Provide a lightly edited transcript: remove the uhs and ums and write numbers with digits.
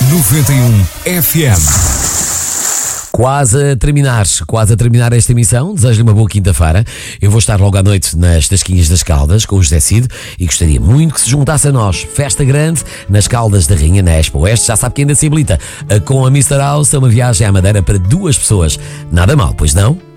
91 FM. Quase a terminar esta emissão. Desejo-lhe uma boa quinta-feira. Eu vou estar logo à noite nas Tasquinhas das Caldas com o José Cid e gostaria muito que se juntasse a nós. Festa grande nas Caldas da Rainha, na Expo Oeste. Já sabe que ainda se habilita com a Mr. House a uma viagem à Madeira para 2 pessoas. Nada mal, pois não?